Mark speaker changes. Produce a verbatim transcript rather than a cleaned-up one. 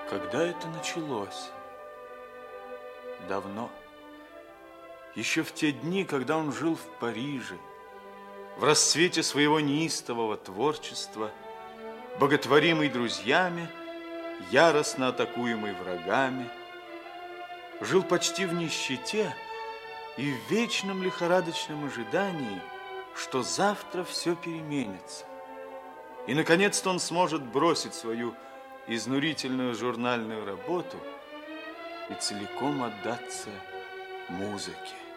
Speaker 1: Когда это началось? Давно. Еще в те дни, когда он жил в Париже, в расцвете своего неистового творчества, боготворимый друзьями, яростно атакуемый врагами, жил почти в нищете и в вечном лихорадочном ожидании, что завтра все переменится. И, наконец-то, он сможет бросить свою изнурительную журнальную работу и целиком отдаться музыке.